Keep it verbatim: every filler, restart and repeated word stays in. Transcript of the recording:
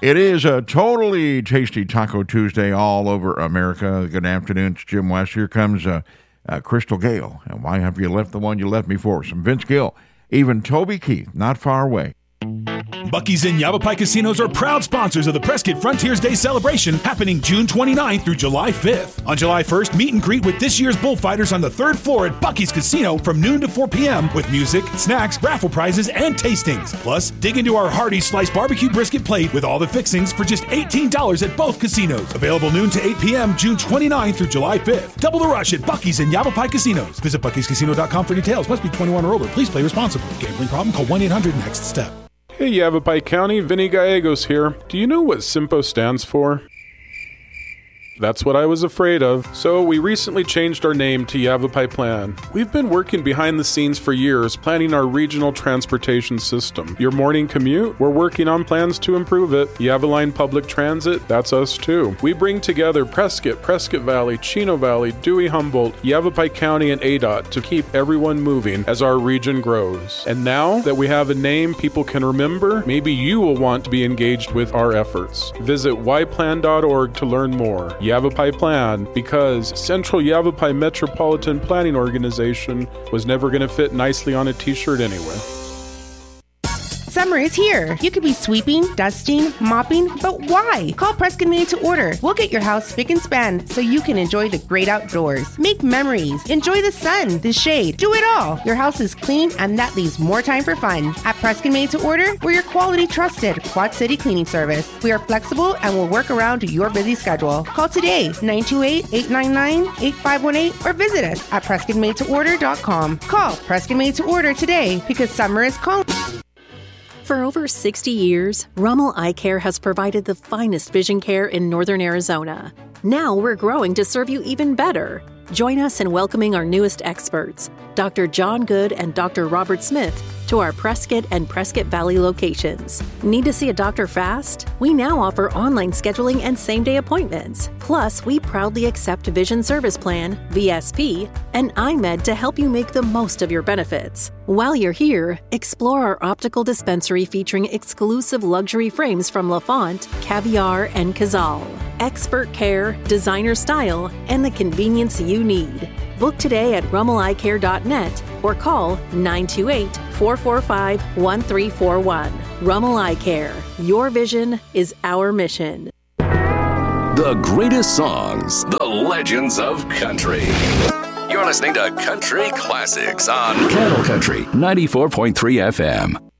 It is a totally tasty Taco Tuesday all over America. Good afternoon. It's Jim West. Here comes uh, uh, Crystal Gale. And why have you left the one you left me for? Some Vince Gill. Even Toby Keith, not far away. Buc-ee's and Yavapai Casinos are proud sponsors of the Prescott Frontiers Day celebration happening June twenty-ninth through July fifth. On July first, meet and greet with this year's bullfighters on the third floor at Buc-ee's Casino from noon to four p.m. with music, snacks, raffle prizes, and tastings. Plus, dig into our hearty sliced barbecue brisket plate with all the fixings for just eighteen dollars at both casinos. Available noon to eight p.m. June twenty-ninth through July fifth. Double the rush at Buc-ee's and Yavapai Casinos. Visit Buc Ee's Casino dot com for details. Must be twenty-one or older. Please play responsibly. Gambling problem? Call one eight hundred next step. Hey Yavapai County, Vinny Gallegos here. Do you know what SIMPO stands for? That's what I was afraid of. So we recently changed our name to Yavapai Plan. We've been working behind the scenes for years, planning our regional transportation system. Your morning commute? We're working on plans to improve it. Yavaline Public Transit? That's us too. We bring together Prescott, Prescott Valley, Chino Valley, Dewey Humboldt, Yavapai County, and A D O T to keep everyone moving as our region grows. And now that we have a name people can remember, maybe you will want to be engaged with our efforts. Visit y plan dot org to learn more. Yavapai Plan, because Central Yavapai Metropolitan Planning Organization was never going to fit nicely on a t-shirt anyway. Summer is here. You could be sweeping, dusting, mopping, but why? Call Prescott Made to Order. We'll get your house spick and span so you can enjoy the great outdoors. Make memories. Enjoy the sun, the shade. Do it all. Your house is clean and that leaves more time for fun. At Prescott Made to Order, we're your quality, trusted Quad City cleaning service. We are flexible and will work around your busy schedule. Call today, nine two eight, eight nine nine, eight five one eight, or visit us at prescott made to order dot com. Call Prescott Made to Order today because summer is calling. For over sixty years, Rummel Eye Care has provided the finest vision care in Northern Arizona. Now we're growing to serve you even better. Join us in welcoming our newest experts, Doctor John Good and Doctor Robert Smith, to our Prescott and Prescott Valley locations. Need to see a doctor fast? We now offer online scheduling and same-day appointments. Plus, we proudly accept Vision Service Plan, V S P, and iMed to help you make the most of your benefits. While you're here, explore our optical dispensary featuring exclusive luxury frames from LaFont, Caviar, and Cazal. Expert care, designer style, and the convenience you need. Book today at rummel eye care dot net or call nine two eight, four four five, one three four one. Rummel Eye Care. Your vision is our mission. The greatest songs, the legends of country. You're listening to Country Classics on Cattle Country ninety-four point three F M.